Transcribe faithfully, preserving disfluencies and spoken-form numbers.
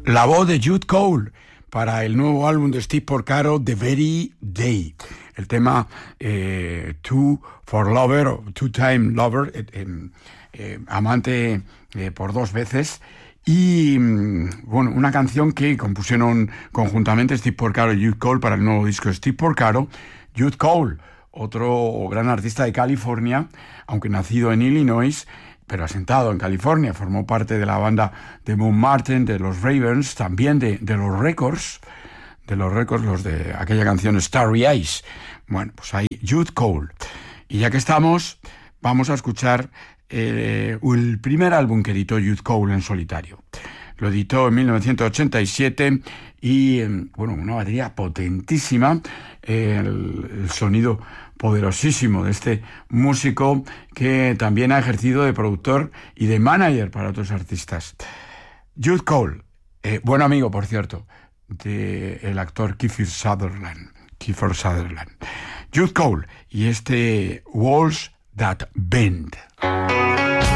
la voz de Jude Cole para el nuevo álbum de Steve Porcaro, The Very Day. El tema eh, Two for Lover, o Two Time Lover, eh, eh, eh, amante eh, por dos veces. Y bueno, una canción que compusieron conjuntamente Steve Porcaro y Jude Cole para el nuevo disco de Steve Porcaro. Jude Cole, otro gran artista de California, aunque nacido en Illinois, pero asentado en California, formó parte de la banda de Moon Martin, de los Ravens, también de, de los Records, de los Records, los de aquella canción Starry Eyes. Bueno, pues ahí Jude Cole. Y ya que estamos, vamos a escuchar eh, el primer álbum que editó Jude Cole en solitario. Lo editó en mil novecientos ochenta y siete y, bueno, una batería potentísima, el, el sonido poderosísimo de este músico que también ha ejercido de productor y de manager para otros artistas. Jude Cole, eh, buen amigo, por cierto, del actor Kiefer Sutherland. Kiefer Sutherland. Jude Cole y este Walls That Bend.